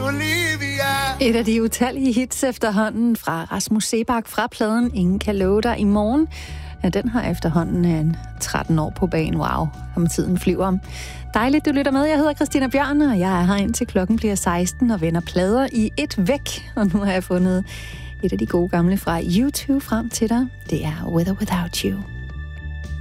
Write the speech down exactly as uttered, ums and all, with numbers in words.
Olivia. Et af de utallige hits efterhånden fra Rasmus Seebach fra pladen Ingen kan love dig i morgen. Ja, den har efterhånden en tretten år på banen. Wow, om tiden flyver. Dejligt, du lytter med. Jeg hedder Christina Bjørn, og jeg er her indtil klokken bliver seksten og vender plader i et væk. Og nu har jeg fundet et af de gode gamle fra YouTube frem til dig. Det er With or Without You.